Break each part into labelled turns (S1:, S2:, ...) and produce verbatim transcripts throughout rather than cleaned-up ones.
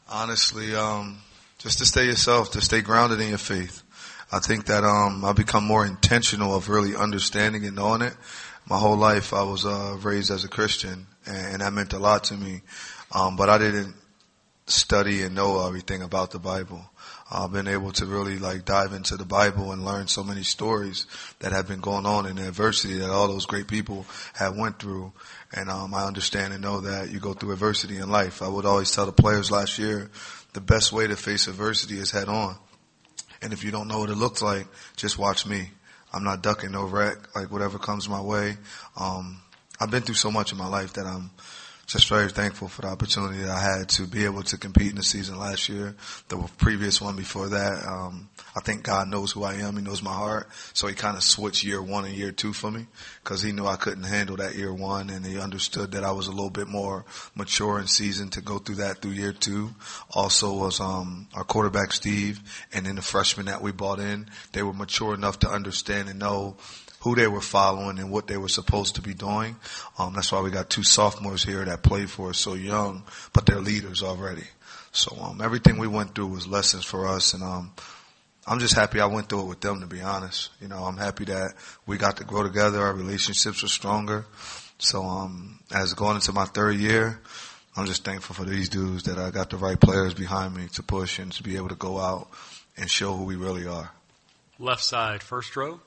S1: Honestly, um, just to stay yourself, to stay grounded in your faith. I think that um, I've become more intentional of really understanding and knowing it. My whole life I was uh, raised as a Christian, and that meant a lot to me. Um, but I didn't study and know everything about the Bible. I've been able to really like dive into the Bible and learn so many stories that have been going on in the adversity that all those great people have went through. And um, I understand and know that you go through adversity in life. I would always tell the players last year, the best way to face adversity is head on. And if you don't know what it looks like, just watch me. I'm not ducking no wreck, like whatever comes my way. Um, I've been through so much in my life that I'm just very thankful for the opportunity that I had to be able to compete in the season last year. The previous one before that, um, I think God knows who I am. He knows my heart. So he kind of switched year one and year two for me because he knew I couldn't handle that year one, and he understood that I was a little bit more mature and seasoned to go through that through year two. Also was um, our quarterback, Steve, and then the freshmen that we brought in. They were mature enough to understand and know who they were following and what they were supposed to be doing. Um, that's why we got two sophomores here that played for us so young, but they're leaders already. So um, everything we went through was lessons for us, and um, I'm just happy I went through it with them, to be honest. You know, I'm happy that we got to grow together. Our relationships were stronger. So um, as going into my third year, I'm just thankful for these dudes that I got the right players behind me to push and to be able to go out and show who we really are.
S2: Left side, first row.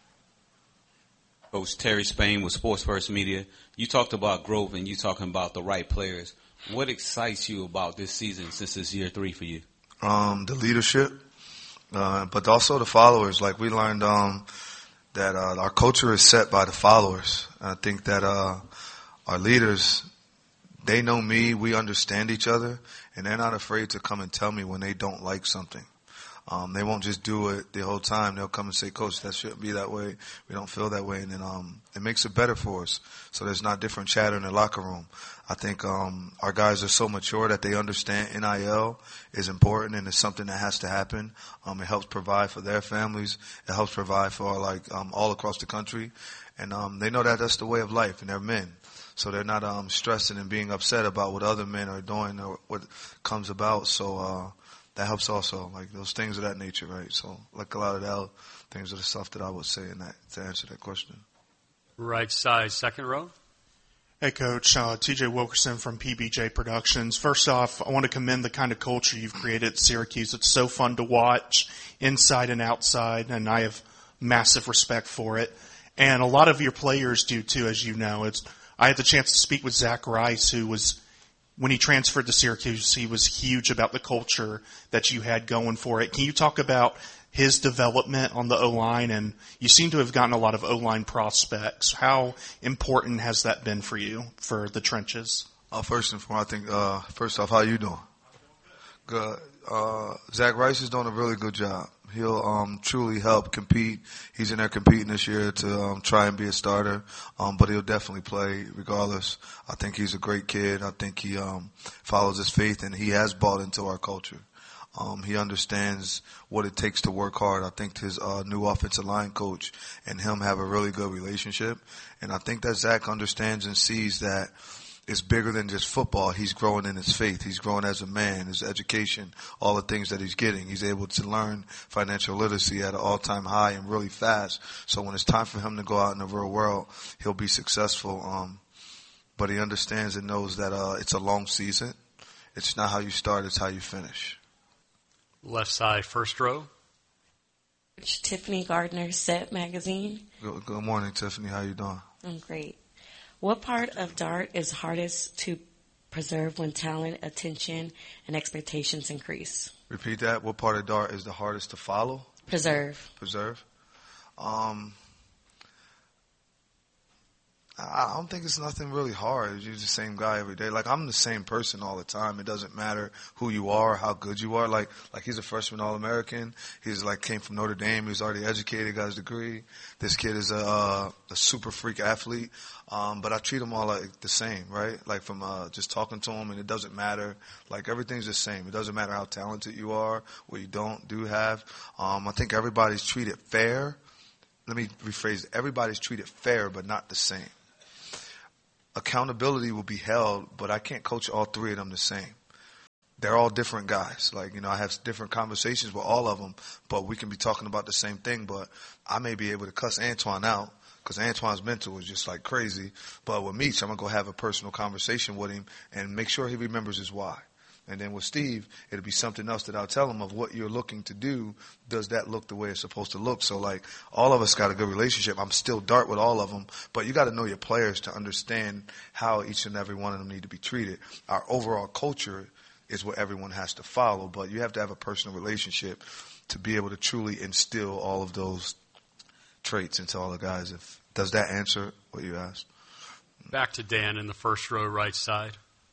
S3: Coach Terry Spain with Sports First Media. You talked about growth and you talking about the right players. What excites you about this season since it's year three for you?
S1: Um, the leadership, uh, but also the followers. Like we learned um, that uh, our culture is set by the followers. I think that uh, our leaders, they know me, we understand each other, and they're not afraid to come and tell me when they don't like something. Um, they won't just do it the whole time. They'll come and say, Coach, that shouldn't be that way. We don't feel that way. And then, um, it makes it better for us. So there's not different chatter in the locker room. I think, um, our guys are so mature that they understand N I L is important and it's something that has to happen. Um, it helps provide for their families. It helps provide for like, um, all across the country. And, um, they know that that's the way of life, and they're men. So they're not, um, stressing and being upset about what other men are doing or what comes about. So, uh, that helps also, like those things of that nature, right? So, like a lot of the things are the stuff that I would say in that to answer that question.
S2: Right side, second row.
S4: Hey, Coach. Uh, T J Wilkerson from P B J Productions. First off, I want to commend the kind of culture you've created at Syracuse. It's so fun to watch, inside and outside, and I have massive respect for it. And a lot of your players do too, as you know. It's I had the chance to speak with Zach Rice, who was. When he transferred to Syracuse, he was huge about the culture that you had going for it. Can you talk about his development on the O-line? And you seem to have gotten a lot of O-line prospects. How important has that been for you, for the trenches?
S1: Uh, first and foremost, I think, uh, first off, how you doing? Good. Uh, Zach Rice is doing a really good job. He'll um, truly help compete. He's in there competing this year to um, try and be a starter, um, but he'll definitely play regardless. I think he's a great kid. I think he um, follows his faith, and he has bought into our culture. Um, he understands what it takes to work hard. I think his uh, new offensive line coach and him have a really good relationship, and I think that Zach understands and sees that it's bigger than just football. He's growing in his faith. He's growing as a man, his education, all the things that he's getting. He's able to learn financial literacy at an all-time high and really fast. So when it's time for him to go out in the real world, he'll be successful. Um, but he understands and knows that uh, it's a long season. It's not how you start, it's how you finish.
S2: Left side, first row.
S5: Tiffany Gardner, Set Magazine.
S1: Good, good morning, Tiffany. How you doing?
S5: I'm great. What part of Dart is hardest to preserve when talent, attention, and expectations increase?
S1: Repeat that. What part of Dart is the hardest to follow?
S5: Preserve.
S1: Preserve. Um, I don't think it's nothing really hard. You're the same guy every day. Like, I'm the same person all the time. It doesn't matter who you are, how good you are. Like, like he's a freshman All-American. He's like came from Notre Dame. He's already educated, got his degree. This kid is a, uh, a super freak athlete. Um, but I treat them all like the same, right? Like from, uh, just talking to them, and it doesn't matter. Like, everything's the same. It doesn't matter how talented you are, what you don't, do have. Um, I think everybody's treated fair. Let me rephrase it. Everybody's treated fair, but not the same. Accountability will be held, but I can't coach all three of them the same. they're all different guys. Like, you know, I have different conversations with all of them, but we can be talking about the same thing. But I may be able to cuss Antoine out because Antoine's mental is just like crazy. But with Meech, I'm going to go have a personal conversation with him and make sure he remembers his why. And then with Steve, it'll be something else that I'll tell him of what you're looking to do. Does that look the way it's supposed to look? So, like, all of us got a good relationship. I'm still Dart with all of them, but you got to know your players to understand how each and every one of them need to be treated. Our overall culture is what everyone has to follow, but you have to have a personal relationship to be able to truly instill all of those traits into all the guys. If does that answer what you asked?
S2: Back to Dan in the first row, right side.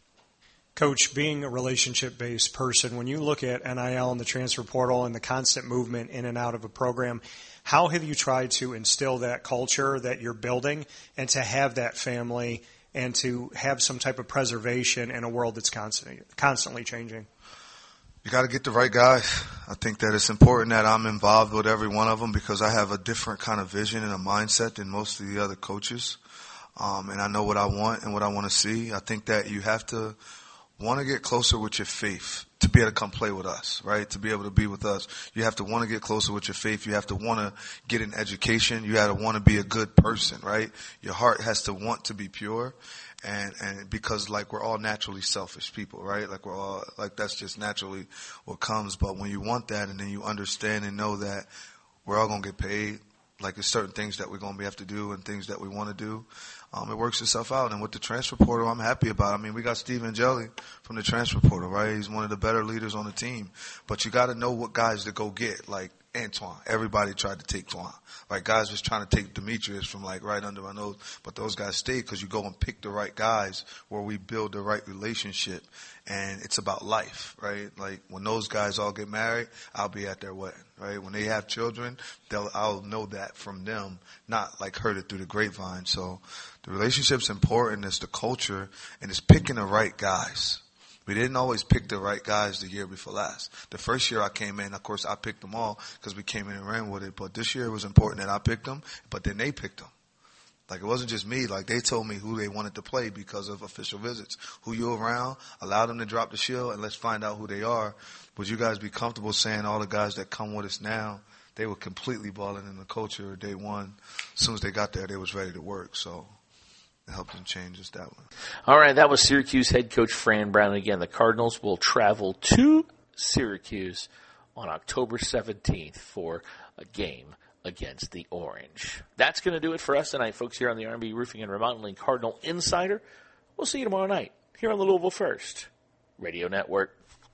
S6: Coach, being a relationship-based person, when you look at N I L and the transfer portal and the constant movement in and out of a program, how have you tried to instill that culture that you're building and to have that family and to have some type of preservation in a world that's constantly, constantly changing?
S1: You got to get the right guys. I think that it's important that I'm involved with every one of them because I have a different kind of vision and a mindset than most of the other coaches. Um, and I know what I want and what I want to see. I think that you have to want to get closer with your faith to be able to come play with us, right? To be able to be with us. You have to want to get closer with your faith. You have to want to get an education. You have to want to be a good person, right? Your heart has to want to be pure. And, and because like we're all naturally selfish people, right? Like we're all, like that's just naturally what comes. But when you want that and then you understand and know that we're all going to get paid, like there's certain things that we're going to have to do and things that we want to do. Um, it works itself out. And with the transfer portal, I'm happy about it. I mean, we got Steve Angeli from the transfer portal, right? He's one of the better leaders on the team. But you got to know what guys to go get, like Antoine. Everybody tried to take Twan. Like guys was trying to take Demetrius from like right under my nose. But those guys stayed because you go and pick the right guys where we build the right relationship. And it's about life, right? Like when those guys all get married, I'll be at their wedding, right? When they have children, they'll, I'll know that from them, not like heard it through the grapevine. So the relationship's important. It's the culture and it's picking the right guys. We didn't always pick the right guys the year before last. The first year I came in, of course, I picked them all because we came in and ran with it. But this year it was important that I picked them, but then they picked them. Like, it wasn't just me. Like, they told me who they wanted to play because of official visits. Who you around, allow them to drop the shield, and let's find out who they are. Would you guys be comfortable saying all the guys that come with us now, they were completely balling in the culture day one. As soon as they got there, they was ready to work. So it helped them change just that one.
S7: All right, that was Syracuse head coach Fran Brown. Again, the Cardinals will travel to Syracuse on October seventeenth for a game against the Orange. That's going to do it for us tonight, folks, here on the R and B Roofing and Remodeling Cardinal Insider. We'll see you tomorrow night here on the Louisville First Radio Network.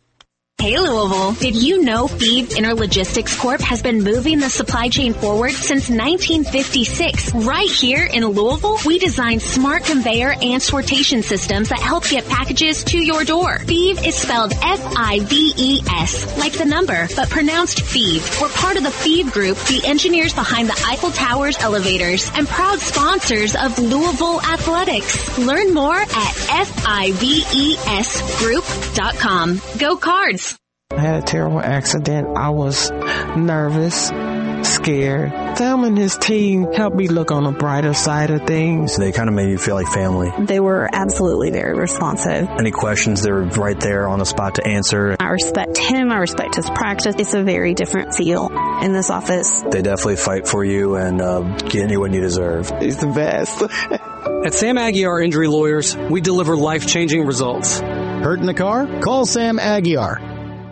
S8: Hey Louisville, did you know Phoebe Interlogistics Corp has been moving the supply chain forward since nineteen fifty-six? Right here in Louisville, we designed smart conveyor and sortation systems that help get packages to your door. Phoebe is spelled F I V E S, like the number, but pronounced Phoebe. We're part of the Phoebe Group, the engineers behind the Eiffel Tower's elevators, and proud sponsors of Louisville Athletics. Learn more at F I V E S group dot com. Go Cards!
S9: I had a terrible accident. I was nervous, scared. Sam and his team helped me look on the brighter side of things.
S10: They kind of made you feel like family.
S11: They were absolutely very responsive.
S10: Any questions, they were right there on the spot to answer.
S11: I respect him. I respect his practice. It's a very different feel in this office.
S10: They definitely fight for you and uh, get you what you deserve.
S9: He's the best.
S12: At Sam Aguiar Injury Lawyers, we deliver life-changing results.
S13: Hurt in the car? Call Sam Aguiar.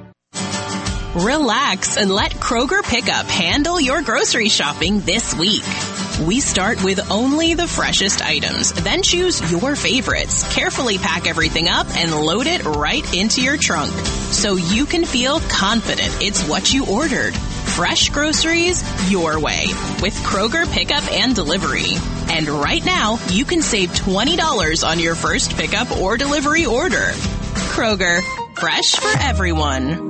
S14: Relax and let Kroger Pickup handle your grocery shopping this week. We start with only the freshest items, then choose your favorites, carefully pack everything up, and load it right into your trunk so you can feel confident it's what you ordered. Fresh groceries your way with Kroger Pickup and Delivery. And right now, you can save twenty dollars on your first pickup or delivery order. Kroger, fresh for everyone.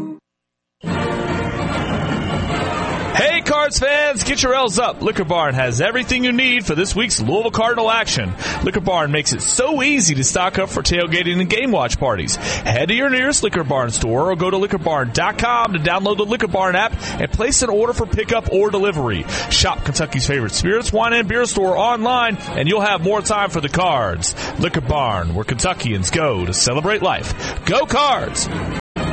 S15: Hey Cards fans, get your L's up. Liquor Barn has everything you need for this week's Louisville Cardinal action. Liquor Barn makes it so easy to stock up for tailgating and game watch parties. Head to your nearest Liquor Barn store or go to liquor barn dot com to download the Liquor Barn app and place an order for pickup or delivery. Shop Kentucky's favorite spirits, wine, and beer store online, and you'll have more time for the Cards. Liquor Barn, where Kentuckians go to celebrate life. Go Cards!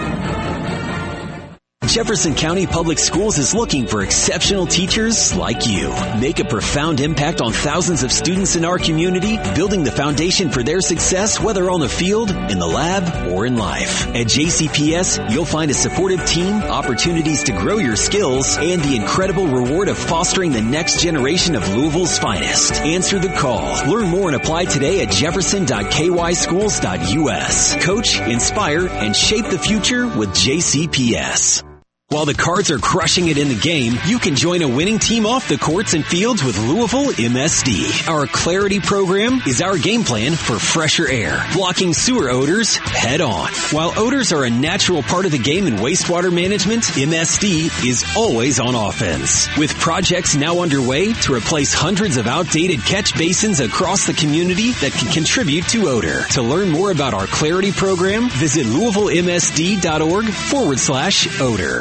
S16: Jefferson County Public Schools is looking for exceptional teachers like you. Make a profound impact on thousands of students in our community, building the foundation for their success, whether on the field, in the lab, or in life. At J C P S, you'll find a supportive team, opportunities to grow your skills, and the incredible reward of fostering the next generation of Louisville's finest. Answer the call. Learn more and apply today at jefferson dot k y schools dot u s. Coach, inspire, and shape the future with J C P S. While the Cards are crushing it in the game, you can join a winning team off the courts and fields with Louisville M S D. Our Clarity program is our game plan for fresher air, blocking sewer odors head on. While odors are a natural part of the game in wastewater management, M S D is always on offense. With projects now underway to replace hundreds of outdated catch basins across the community that can contribute to odor. To learn more about our Clarity program, visit Louisville M S D dot org forward slash odor.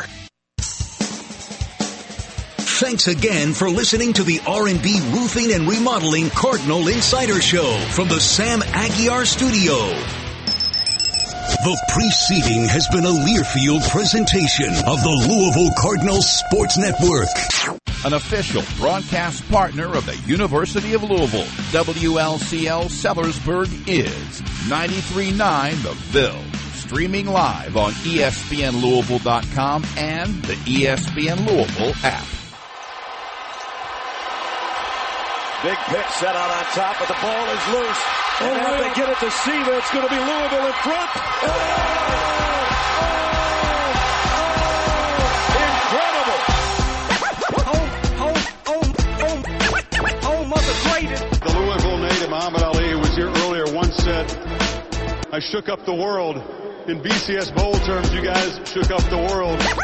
S17: Thanks again for listening to the R and B Roofing and Remodeling Cardinal Insider Show from the Sam Aguiar Studio. The preceding has been a Learfield presentation of the Louisville Cardinals Sports Network.
S18: An official broadcast partner of the University of Louisville, W L C L Sellersburg is ninety-three point nine The Ville. Streaming live on E S P N Louisville dot com and the E S P N Louisville app.
S19: Big pitch set out on top, but the ball is loose. And oh, now they get it to Seaver. It's going to be Louisville in front. Oh! Oh! Oh! Incredible. Home, home, home, home of the greatest.
S20: The Louisville native Muhammad Ali, who was here earlier, once said, I shook up the world. In B C S Bowl terms, you guys shook up the world.